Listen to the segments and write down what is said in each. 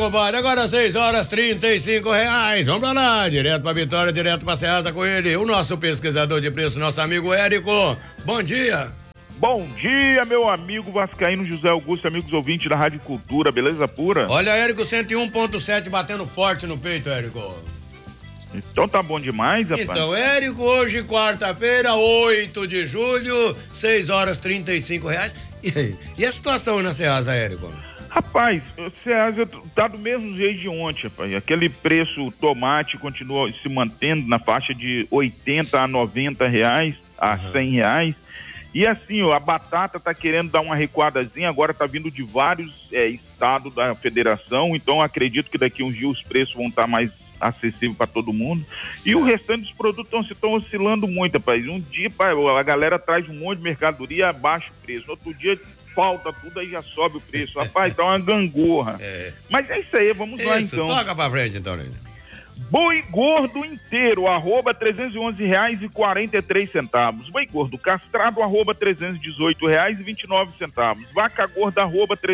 compadre, agora 6h35. Vamos pra lá, direto pra Vitória, direto pra Ceasa com ele, o nosso pesquisador de preço, nosso amigo Érico. Bom dia. Bom dia, meu amigo vascaíno José Augusto, amigos ouvintes da Rádio Cultura, beleza pura? Olha, Érico, 101.7 batendo forte no peito, Érico. Então tá bom demais, rapaz. Então, Érico, hoje, quarta-feira, 8 de julho, 6h35. E a situação na Ceasa, Érico? Rapaz, o Ceasa tá do mesmo jeito de ontem, rapaz. Aquele preço tomate continua se mantendo na faixa de 80 a 90 reais, a 100 reais. E assim, ó, a batata tá querendo dar uma recuadazinha, agora tá vindo de vários estados da federação, então acredito que daqui uns dias os preços vão estar mais acessíveis para todo mundo. E o restante dos produtos estão oscilando muito, rapaz. Um dia, pai, a galera traz um monte de mercadoria, abaixa o preço. Outro dia falta tudo, aí já sobe o preço. Rapaz, tá uma gangorra. Mas é isso aí, vamos lá então. Toca pra frente então, né? Boi gordo inteiro, @R$311,43. Boi gordo castrado, @R$318,29. Vaca gorda,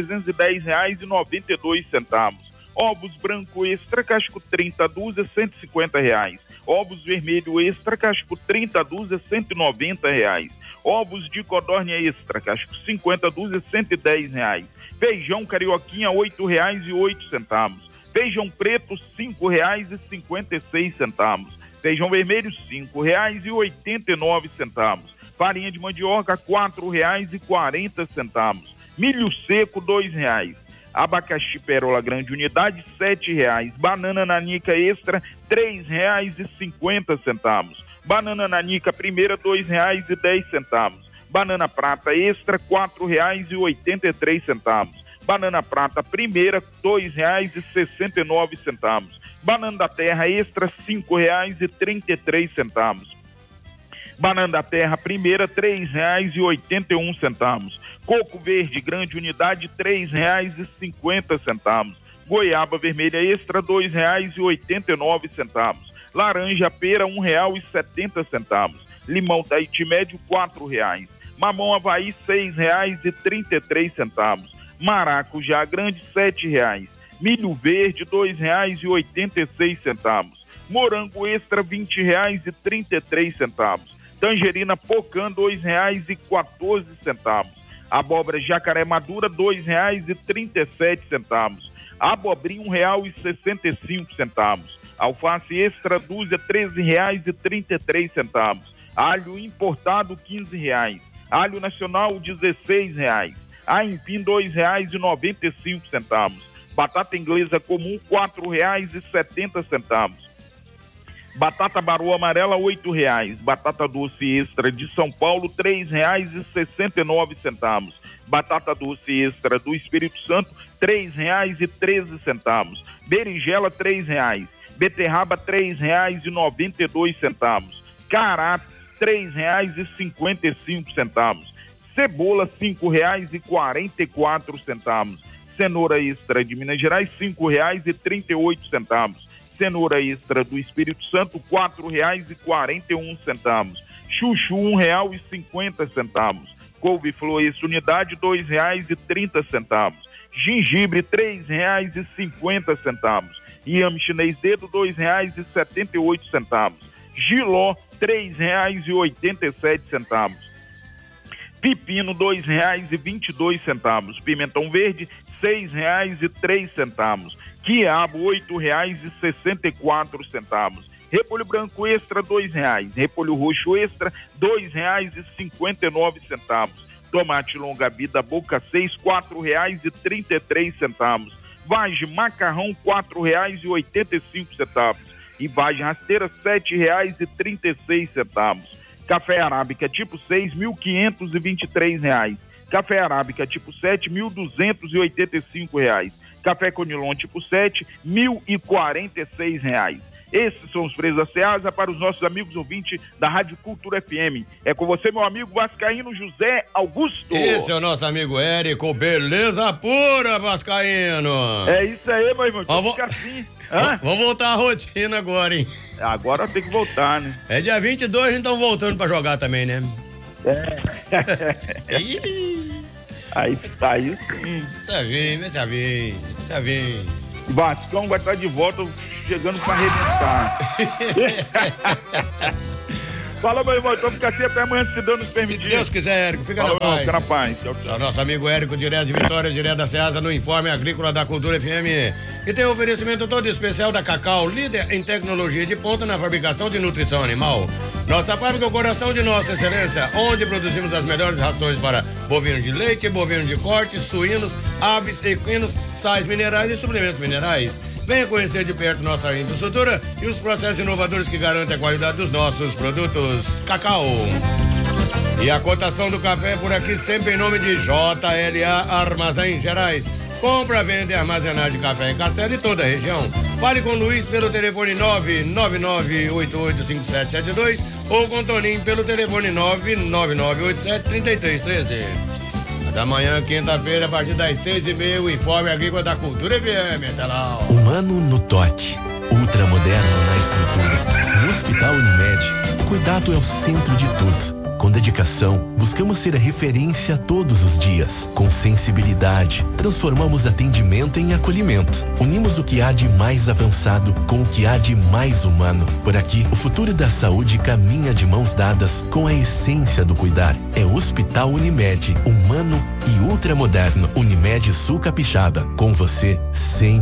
@R$310,92. Ovos branco extra, casco 30 dúzia, R$150. Ovos vermelho extra, casco 30 dúzia, R$190. Ovos de codorna extra, casco 50 dúzia, R$110. Feijão carioquinha, R$8,08. Feijão preto, R$5,56. Feijão vermelho, R$5,89. Farinha de mandioca, R$4,40. Milho seco, R$2. Abacaxi pérola grande unidade, R$7. Banana nanica extra, R$3,50. Banana nanica primeira, R$2,10. Banana prata extra, R$4,83. Banana prata primeira, R$2,69. Banana da terra extra, R$5,33. Banana da terra primeira, R$3,81. Coco verde grande unidade, R$3,50. Goiaba vermelha extra, R$2,89. Laranja pera, R$1,70. Limão Tahiti médio, R$4. Mamão Havaí, R$6,33. Maracujá grande, R$7. Milho verde, R$2,86. Morango extra, R$20,33. Tangerina pocã, R$2,14. Abóbora jacaré madura, R$2,37. Abobrinha, R$1,65. Alface extra dúzia, R$13,33. Alho importado, R$15. Alho nacional, R$16. Aipim, R$2,95. Batata inglesa comum, R$4,70. Batata baroa amarela, R$8. Batata doce extra de São Paulo, R$3,69. Batata doce extra do Espírito Santo, R$3,13. Berinjela, R$3. Beterraba, R$3,92. Cará, R$3,55. Cebola, R$5,44. Cenoura extra de Minas Gerais, R$5,38. Cenoura extra do Espírito Santo, R$4,41. Chuchu, R$1,50. Couve-flor extra unidade, R$2,30. Gengibre, R$3,50. Inhame chinês dedo, R$2,78. Giló, R$3,87. Pepino, R$2,22. Pimentão verde, R$6,03. Quiabo, R$8,64. Repolho branco extra, R$2. Repolho roxo extra, R$2,59. Tomate longa vida boca 6, R$4,33. Vagem macarrão, R$4,85. E vagem rasteira, R$7,36. Café arábica tipo 6, R$1.523. Café arábica tipo 7, R$1.285. Café Conilon tipo 7, R$1.046. Esses são os preços da Ceasa para os nossos amigos ouvintes da Rádio Cultura FM. É com você, meu amigo vascaíno José Augusto. Esse é o nosso amigo Érico, beleza pura, vascaíno. É isso aí, meu irmão. Fica assim. Vamos voltar à rotina agora, hein? Agora tem que voltar, né? É dia 22, então voltando pra jogar também, né? Aí tá isso. Deixa vir. O Vascão vai estar de volta, chegando para arrebentar. Fala, meu irmão, então fica assim até amanhã, se Deus nos permitir. Se Deus quiser, Érico, fica na paz. Fica na paz. Tchau, tchau. Nosso amigo Érico, direto de Vitória, direto da Ceasa, no Informe Agrícola da Cultura FM. E tem um oferecimento todo especial da Cacau, líder em tecnologia de ponta na fabricação de nutrição animal. Nossa fábrica é o coração de nossa excelência, onde produzimos as melhores rações para bovinos de leite, bovinos de corte, suínos, aves, equinos, sais minerais e suplementos minerais. Venha conhecer de perto nossa infraestrutura e os processos inovadores que garantem a qualidade dos nossos produtos. Cacau. E a cotação do café por aqui sempre em nome de JLA Armazéns Gerais. Compra, venda e armazenagem de café em Castelo e toda a região. Fale com o Luiz pelo telefone 999885772 ou com o Toninho pelo telefone 999873313. Da manhã, quinta-feira, a partir das 6h30, o Informe Agrícola da Cultura FM. Até lá. Humano no toque, ultramoderno na estrutura. No Hospital Unimed, o cuidado é o centro de tudo. Com dedicação, buscamos ser a referência todos os dias. Com sensibilidade, transformamos atendimento em acolhimento. Unimos o que há de mais avançado com o que há de mais humano. Por aqui, o futuro da saúde caminha de mãos dadas com a essência do cuidar. É Hospital Unimed, humano e ultramoderno. Unimed Sul Capixaba, com você sempre.